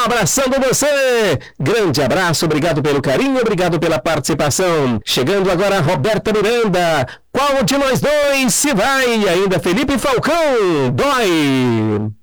abraçando você. Grande abraço, obrigado pelo carinho, obrigado pela participação. Chegando agora, Roberta Miranda. Qual de nós dois se vai? E ainda Felipe Falcão. Dói.